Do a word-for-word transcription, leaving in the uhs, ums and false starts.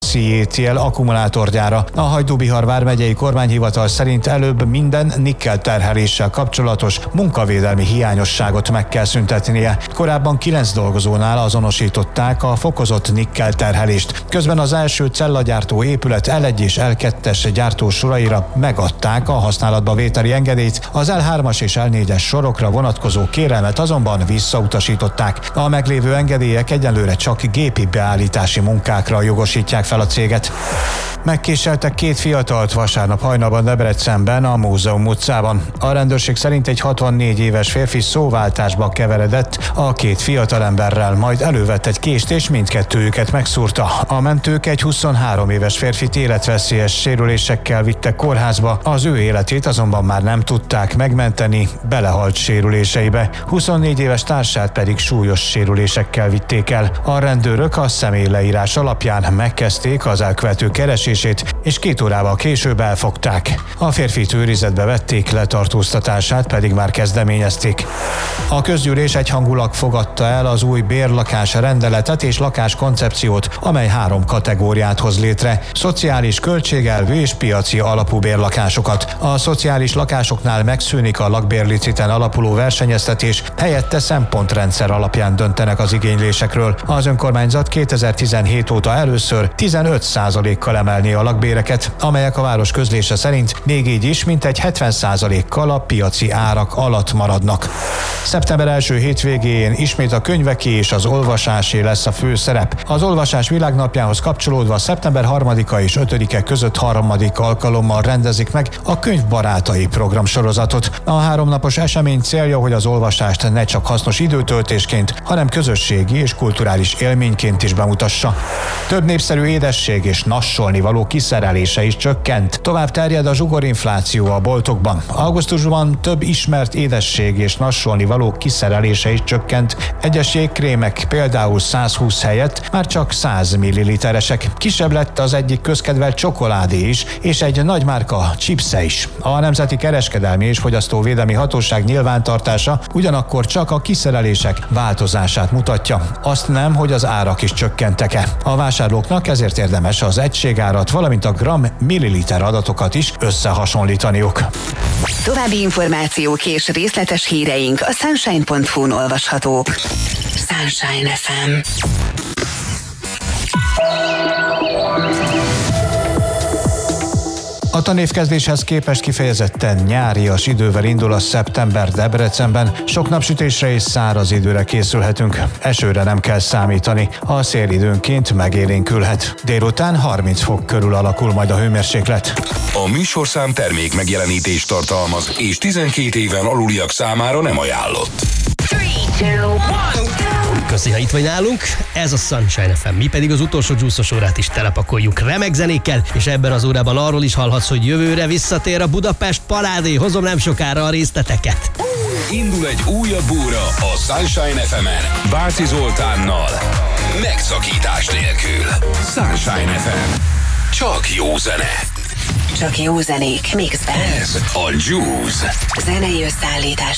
cé jé té el akkumulátorgyára. A Hajdú-Bihar vármegyei kormányhivatal szerint előbb minden nikkel terheléssel kapcsolatos munkavédelmi hiányosságot meg kell szüntetnie. Korábban kilenc dolgozónál azonosították a fokozott nikkel terhelést. Közben az első cellagyártó épület el egy és el kettes gyártósoraira megadták a használatba vételi engedélyt, az el hármas és el négyes sorokra vonatkozó kérelmet azonban visszautasították. A meglévő engedélyek egyelőre csak gépi beállítási munkákra jogosítják fel a céget. Megkéseltek két fiatalt vasárnap hajnalban Debrecenben, a Múzeum utcában. A rendőrség szerint egy hatvannégy éves férfi szóváltásba keveredett a két fiatalemberrel, majd elővett egy kést és mindkettőjüket megszúrta. A mentők egy huszonhárom éves férfit életveszélyes sérülésekkel vittek kórházba, az ő életét azonban már nem tudták megmenteni, belehalt sérüléseibe. huszonnégy éves társát pedig súlyos sérülésekkel vitték el. A rendőrök a személyleírás alapján megkezdték az elkövető keresését, és két órával később elfogták. A férfit őrizetbe vették, letartóztatását pedig már kezdeményezték. A közgyűlés egyhangulag fogadta el az új bérlakás rendeletet és lakáskoncepciót, amely három kategóriát hoz létre: szociális, költségelvű és piaci alapú bérlakásokat. A szociális lakásoknál megszűnik a lakbérliciten alapuló versenyeztetés, helyette szempontrendszer alapján döntenek az igénylésekről. Az önkormányzat kétezer-tizenhét óta először tizenöt százalékkal emelné a lakbéreket, amelyek a város közlése szerint még így is mintegy hetven százalékkal a piaci árak alatt maradnak. Szeptember első hétvégén ismét a könyveké és az olvasásé lesz a főszerep. Az olvasás világnapjához kapcsolódva szeptember harmadika és ötödike között harmadik alkalommal rendezik meg a Könyvbarátai programsorozatot. A háromnapos esemény célja, hogy az olvasást ne csak hasznos időtöltésként, hanem közösségi és kulturális élményként is bemutassa. Több népszerű édesség és nassolni való kiszerelése is csökkent. Tovább terjed a zsugorinfláció a boltokban. Augusztusban több ismert édesség és nassolni való kiszerelése is csökkent. Egyes jégkrémek például százhúsz helyett már csak száz milliliteresek. Kisebb lett az egyik közkedvelt csokoládé is, és egy nagymárka chipse is. A Nemzeti Kereskedelmi és Fogyasztóvédelmi Hatóság nyilvántartása ugyanakkor csak a kiszerelések változását mutatja. Azt nem, hogy az árak is csökkentek-e. A vásárlóknak ezért érdemes az egységárat, valamint a gram milliliter adatokat is összehasonlítaniuk. További információk és részletes híreink a sunshine pont hu-n olvashatók. Sunshine ef em. A tanévkezdéshez képest kifejezetten nyárias idővel indul a szeptember Debrecenben. Sok napsütésre és száraz időre készülhetünk. Esőre nem kell számítani, a szél időnként megélénkülhet. Délután harminc fok körül alakul majd a hőmérséklet. A műsorszám termék megjelenítést tartalmaz, és tizenkét éven aluliak számára nem ajánlott. Köszi, ha itt vagy nálunk, ez a Sunshine ef em. Mi pedig az utolsó dzsúszos órát is telepakoljuk remek zenékkel, és ebben az órában arról is hallhatsz, hogy jövőre visszatér a Budapest Parádé. Hozom nem sokára a részleteket. Indul egy újabb óra a Sunshine ef emen Báci Zoltánnal. Megszakítás nélkül. Sunshine ef em. Csak jó zene. Csak jó zenék mixben. Ez a Juice. Zenei összeállítás